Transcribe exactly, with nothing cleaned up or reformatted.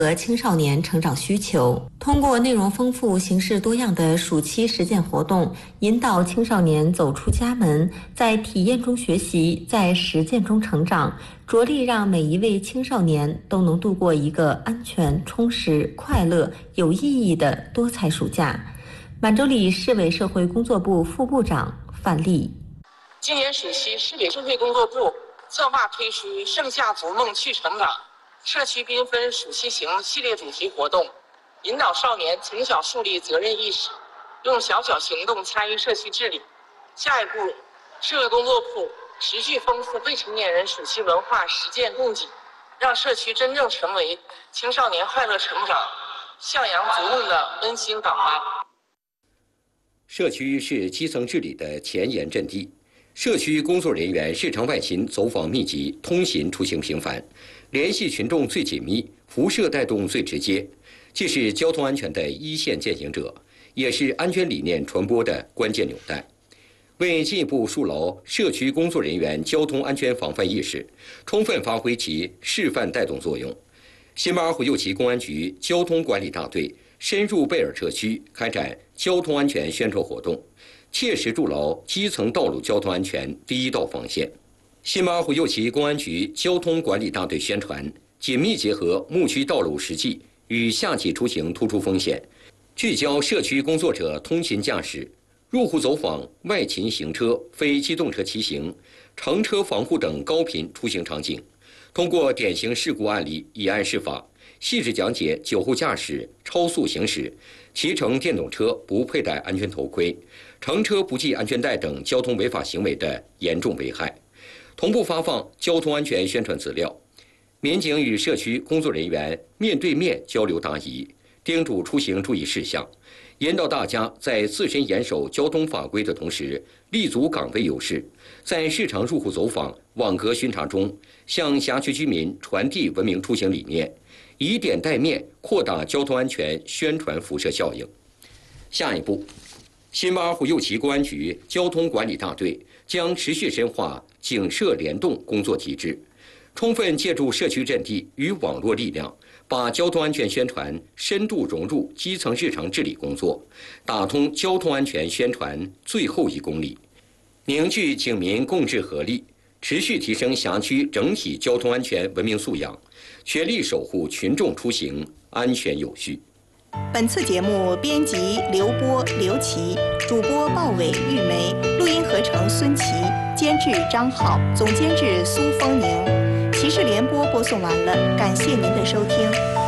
和青少年成长需求，通过内容丰富、形式多样的暑期实践活动，引导青少年走出家门，在体验中学习，在实践中成长，着力让每一位青少年都能度过一个安全、充实、快乐、有意义的多彩暑假。满洲里市委社会工作部副部长范丽： 今年暑期，市委社会工作部策划推出盛夏逐梦去成长社区缤纷暑期行系列主题活动，引导少年从小树立责任意识，用小小行动参与社区治理。下一步，社会工作部持续丰富未成年人暑期文化实践供给，让社区真正成为青少年快乐成长、向阳逐梦的温馨港湾。 社区是基层治理的前沿阵地，社区工作人员日常外勤走访密集，通勤出行频繁，联系群众最紧密，辐射带动最直接，既是交通安全的一线践行者，也是安全理念传播的关键纽带。为进一步树牢社区工作人员交通安全防范意识，充分发挥其示范带动作用，新巴虎右旗公安局交通管理大队深入贝尔社区开展交通安全宣传活动，切实筑牢基层道路交通安全第一道防线。新巴虎右旗公安局交通管理大队宣传紧密结合牧区道路实际与夏季出行突出风险，聚焦社区工作者通勤驾驶、入户走访、外勤行车、非机动车骑行、乘车防护等高频出行场景，通过典型事故案例以案释法，细致讲解酒后驾驶、超速行驶、骑乘电动车不佩戴安全头盔、乘车不系安全带等交通违法行为的严重危害，同步发放交通安全宣传资料。民警与社区工作人员面对面交流答疑，叮嘱出行注意事项，引导大家在自身严守交通法规的同时，立足岗位优势，在日常入户走访、网格巡查中，向辖区居民传递文明出行理念，以点带面，扩大交通安全宣传辐射效应。下一步，新巴虎右旗公安局交通管理大队将持续深化警社联动工作机制，充分借助社区阵地与网络力量，把交通安全宣传深度融入基层日常治理工作，打通交通安全宣传最后一公里，凝聚警民共治合力，持续提升辖区整体交通安全文明素养，全力守护群众出行安全有序。 本次节目编辑刘波、刘琦，主播鲍伟、玉梅，录音合成孙琦，监制张浩，总监制苏丰宁。骑士联播播送完了，感谢您的收听。